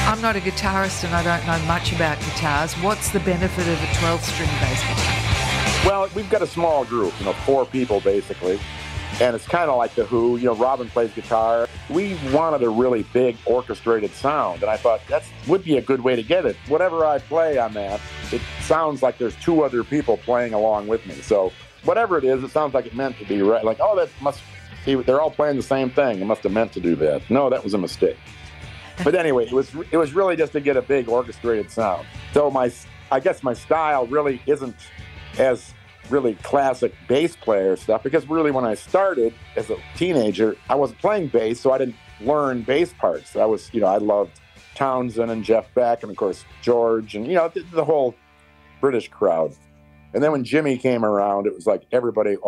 I'm not a guitarist and I don't know much about guitars. What's the benefit of a 12-string bass guitar? Well, we've got a small group, 4 people basically. And it's kind of like The Who. Robin plays guitar. We wanted a really big orchestrated sound, and I thought that would be a good way to get it. Whatever I play on that, it sounds like there's 2 other people playing along with me. So whatever it is, it sounds like it meant to be right. Like, oh, that must be, they're all playing the same thing. It must have meant to do that. No, that was a mistake. But anyway, it was really just to get a big orchestrated sound. So I guess my style really isn't as really classic bass player stuff, because really when I started as a teenager, I wasn't playing bass, so I didn't learn bass parts. I loved Townsend and Jeff Beck and of course George and the whole British crowd. And then when Jimmy came around, it was like everybody,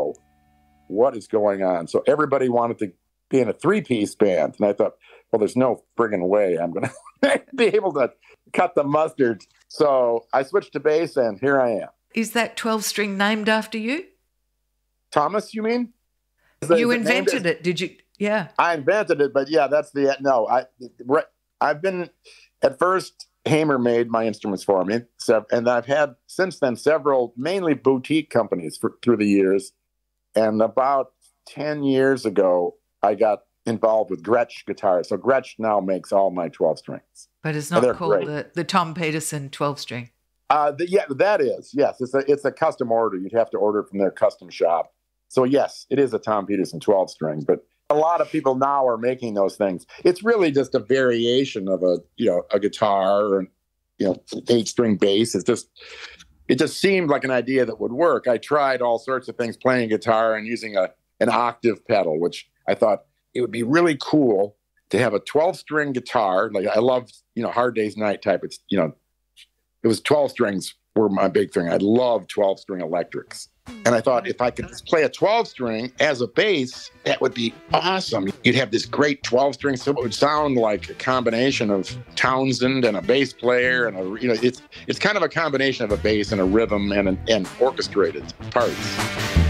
what is going on? So everybody wanted to be in a 3-piece band, and I thought, well, there's no friggin' way I'm gonna be able to cut the mustard. So I switched to bass, and here I am. Is that 12-string named after you? Thomas, you mean? You invented it, did you? Yeah. I invented it, but yeah, that's no. I've been, at first, Hamer made my instruments for me, and I've had since then several, mainly boutique companies through the years. And about 10 years ago, I got involved with Gretsch guitars. So Gretsch now makes all my 12 strings. But it's not called the Tom Peterson 12-string. That is. Yes, it's a custom order. You'd have to order from their custom shop. So yes, it is a Tom Peterson 12-string, but a lot of people now are making those things. It's really just a variation of a guitar or 8-string bass. It just seemed like an idea that would work. I tried all sorts of things, playing guitar and using an octave pedal, which I thought it would be really cool to have a 12-string guitar. Like I loved, Hard Day's Night type. It was 12 strings were my big thing. I love 12-string electrics. And I thought if I could just play a 12-string as a bass, that would be awesome. You'd have this great 12-string, so it would sound like a combination of Townsend and a bass player, and it's kind of a combination of a bass and a rhythm and orchestrated parts.